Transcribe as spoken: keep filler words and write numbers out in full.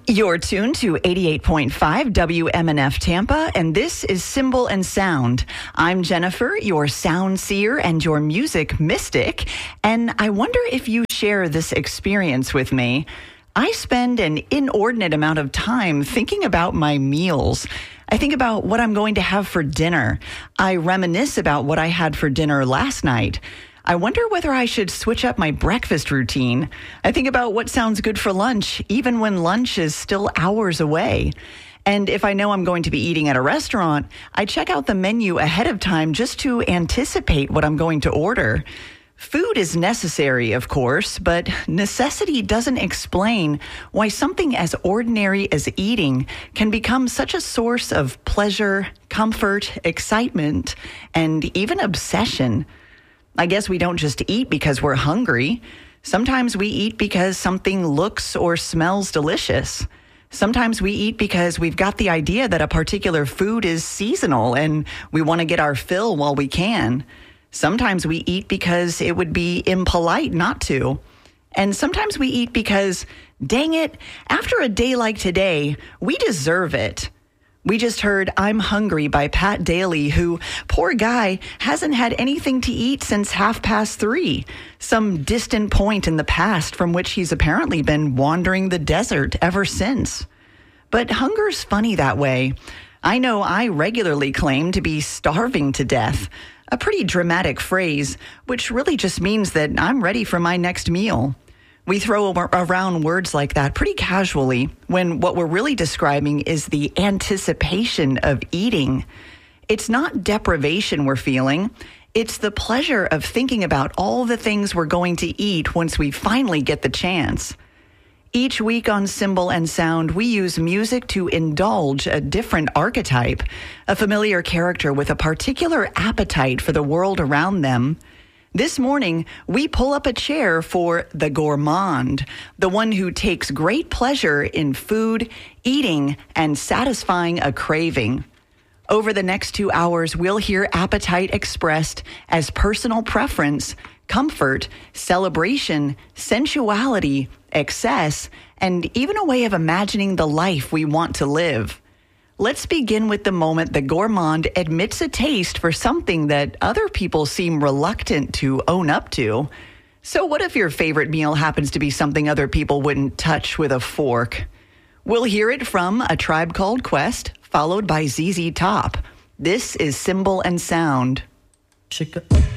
You're tuned to eighty-eight point five W M N F Tampa, and this is Symbol and Sound. I'm Jennifer, your sound seer and your music mystic, and I wonder if you share this experience with me. I spend an inordinate amount of time thinking about my meals. I think about what I'm going to have for dinner. I reminisce about what I had for dinner last night. I wonder whether I should switch up my breakfast routine. I think about what sounds good for lunch, even when lunch is still hours away. And if I know I'm going to be eating at a restaurant, I check out the menu ahead of time just to anticipate what I'm going to order. Food is necessary, of course, but necessity doesn't explain why something as ordinary as eating can become such a source of pleasure, comfort, excitement, and even obsession. I guess we don't just eat because we're hungry. Sometimes we eat because something looks or smells delicious. Sometimes we eat because we've got the idea that a particular food is seasonal and we want to get our fill while we can. Sometimes we eat because it would be impolite not to. And sometimes we eat because, dang it, after a day like today, we deserve it. We just heard I'm Hungry by Pat Daly, who, poor guy, hasn't had anything to eat since half past three, some distant point in the past from which he's apparently been wandering the desert ever since. But hunger's funny that way. I know I regularly claim to be starving to death, a pretty dramatic phrase, which really just means that I'm ready for my next meal. We throw around words like that pretty casually when what we're really describing is the anticipation of eating. It's not deprivation we're feeling. It's the pleasure of thinking about all the things we're going to eat once we finally get the chance. Each week on Symbol and Sound, we use music to indulge a different archetype, a familiar character with a particular appetite for the world around them. This morning, we pull up a chair for the gourmand, the one who takes great pleasure in food, eating, and satisfying a craving. Over the next two hours, we'll hear appetite expressed as personal preference, comfort, celebration, sensuality, excess, and even a way of imagining the life we want to live. Let's begin with the moment the gourmand admits a taste for something that other people seem reluctant to own up to. So what if your favorite meal happens to be something other people wouldn't touch with a fork? We'll hear it from A Tribe Called Quest, followed by Z Z Top. This is Symbol and Sound. Chica.